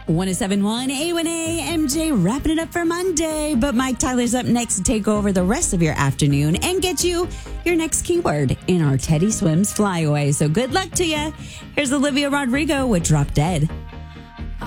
1071 A1A MJ wrapping it up for Monday. But Mike Tyler's up next to take over the rest of your afternoon and get you your next keyword in our Teddy Swims Flyaway. So good luck to you. Here's Olivia Rodrigo with Drop Dead.